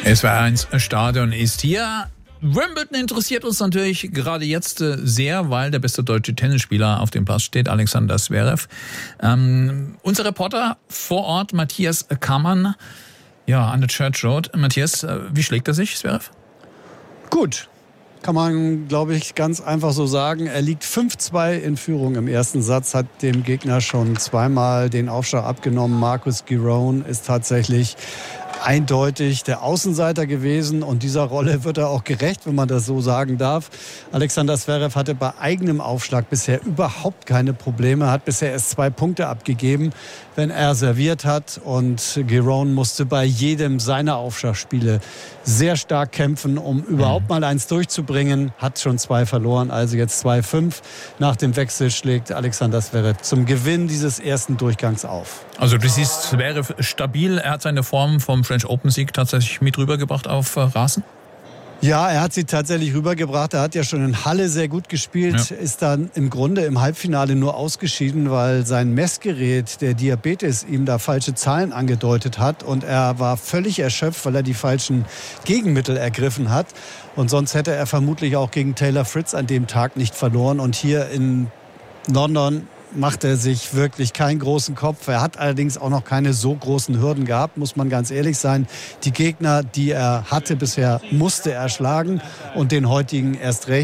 SWR1 Stadion ist hier. Wimbledon interessiert uns natürlich gerade jetzt sehr, weil der beste deutsche Tennisspieler auf dem Platz steht, Alexander Zverev. Unser Reporter vor Ort, Matthias Kammann, an der Church Road. Matthias, wie schlägt er sich, Zverev? Gut. Kann man, glaube ich, ganz einfach so sagen. Er liegt 5-2 in Führung im ersten Satz, hat dem Gegner schon zweimal den Aufschlag abgenommen. Marcus Giron ist tatsächlich eindeutig der Außenseiter gewesen und dieser Rolle wird er auch gerecht, wenn man das so sagen darf. Alexander Zverev hatte bei eigenem Aufschlag bisher überhaupt keine Probleme, hat bisher erst 2 Punkte abgegeben, wenn er serviert hat, und Giron musste bei jedem seiner Aufschlagspiele sehr stark kämpfen, um überhaupt mal eins durchzubringen, hat schon 2 verloren, also jetzt 2-5. Nach dem Wechsel schlägt Alexander Zverev zum Gewinn dieses ersten Durchgangs auf. Also du siehst Zverev stabil, er hat seine Form vom French Open Sieg tatsächlich mit rübergebracht auf Rasen? Ja, er hat sie tatsächlich rübergebracht. Er hat ja schon in Halle sehr gut gespielt, ist dann im Grunde im Halbfinale nur ausgeschieden, weil sein Messgerät, der Diabetes, ihm da falsche Zahlen angedeutet hat. Und er war völlig erschöpft, weil er die falschen Gegenmittel ergriffen hat. Und sonst hätte er vermutlich auch gegen Taylor Fritz an dem Tag nicht verloren. Und hier in London macht er sich wirklich keinen großen Kopf. Er hat allerdings auch noch keine so großen Hürden gehabt, muss man ganz ehrlich sein. Die Gegner, die er hatte bisher, musste er schlagen und den heutigen erst recht.